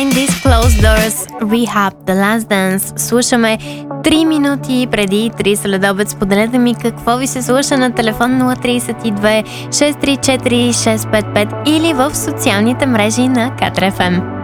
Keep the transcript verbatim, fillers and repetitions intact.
Behind These Closed Doors, Rehab, The Last Dance. Слушаме три минути преди три следобед. Споделете ми какво ви се слуша на телефон нула три две шест три четири шест пет пет или в социалните мрежи на Катар Еф Ем.